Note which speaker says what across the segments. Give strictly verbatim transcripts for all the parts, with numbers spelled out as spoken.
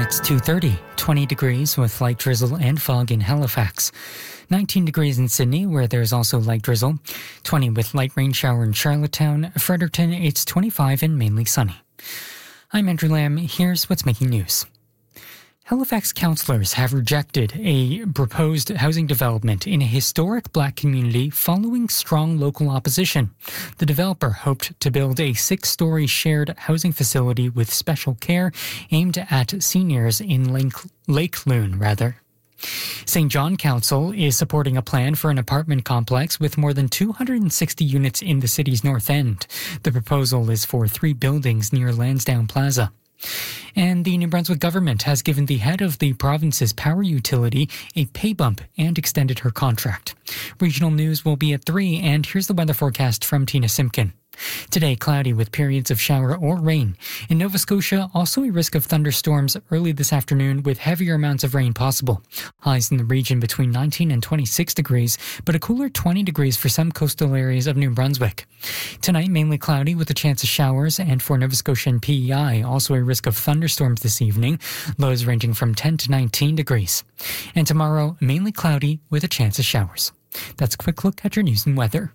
Speaker 1: It's two thirty, twenty degrees with light drizzle and fog in Halifax. nineteen degrees in Sydney, where there's also light drizzle. twenty with light rain shower in Charlottetown. Fredericton, it's twenty-five and mainly sunny. I'm Andrew Lamb. Here's what's making news. Halifax councillors have rejected a proposed housing development in a historic black community following strong local opposition. The developer hoped to build a six-story shared housing facility with special care aimed at seniors in Lake, Lake Loon, rather. Saint John Council is supporting a plan for an apartment complex with more than two hundred sixty units in the city's north end. The proposal is for three buildings near Lansdowne Plaza. And the New Brunswick government has given the head of the province's power utility a pay bump and extended her contract. Regional news will be at three, and here's the weather forecast from Tina Simpkin. Today, cloudy with periods of shower or rain. In Nova Scotia, also a risk of thunderstorms early this afternoon with heavier amounts of rain possible. Highs in the region between nineteen and twenty-six degrees, but a cooler twenty degrees for some coastal areas of New Brunswick. Tonight, mainly cloudy with a chance of showers, and for Nova Scotia and P E I, also a risk of thunderstorms this evening, lows ranging from ten to nineteen degrees. And tomorrow, mainly cloudy with a chance of showers. That's a quick look at your news and weather.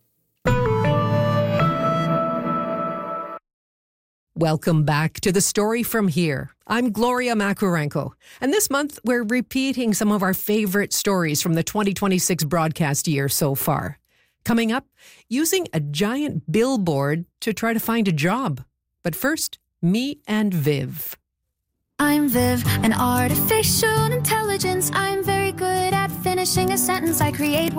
Speaker 2: Welcome back to The Story From Here. I'm Gloria Makurenko, and this month we're repeating some of our favorite stories from the twenty twenty-six broadcast year so far. Coming up, using a giant billboard to try to find a job. But first, me and Viv.
Speaker 3: I'm Viv, an artificial intelligence. I'm very good at finishing a sentence. I create